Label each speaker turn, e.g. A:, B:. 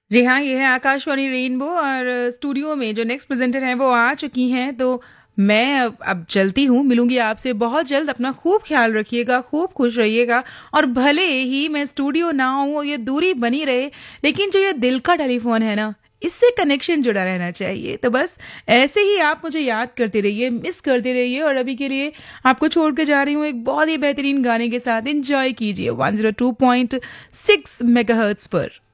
A: जी हाँ, ये है आकाशवाणी रेनबो और स्टूडियो में जो नेक्स्ट प्रेज़ेंटर हैं वो आ चुकी हैं, तो मैं अब चलती हूँ, मिलूँगी आपसे बहुत जल्द। अपना खूब ख़्याल रखिएगा, खूब खुश रहिएगा और भले ही मैं स्टूडियो ना आऊँ और ये दूरी बनी रहे, लेकिन जो ये दिल का टेलीफ़ोन है ना, इससे कनेक्शन जुड़ा रहना चाहिए। तो बस ऐसे ही आप मुझे याद करते रहिए, मिस करते रहिए और अभी के लिए आपको छोड़ के जा रही हूँ एक बहुत ही बेहतरीन गाने के साथ। एन्जॉय कीजिए 102.6 मेगाहर्ट्ज़ पर।